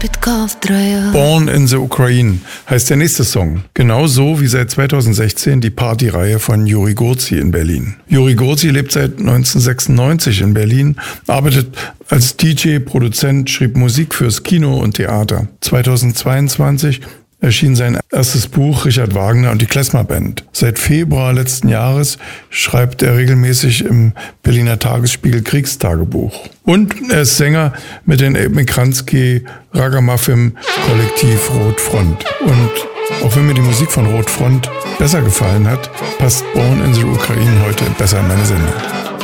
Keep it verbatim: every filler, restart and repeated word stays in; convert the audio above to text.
Born in the Ukraine heißt der nächste Song. Genauso wie seit zweitausendsechzehn die Partyreihe von Juri Gozi in Berlin. Juri Gozi lebt seit neunzehnhundertsechsundneunzig in Berlin, arbeitet als D J, Produzent, schrieb Musik fürs Kino und Theater. zweitausendzweiundzwanzig erschien sein erstes Buch Richard Wagner und die Klezmer Band. Seit Februar letzten Jahres schreibt er regelmäßig im Berliner Tagesspiegel Kriegstagebuch. Und er ist Sänger mit den Emigranski Ragamuffin Kollektiv Rotfront. Und auch wenn mir die Musik von Rotfront besser gefallen hat, passt Born in the Ukraine heute besser in meine Sendung.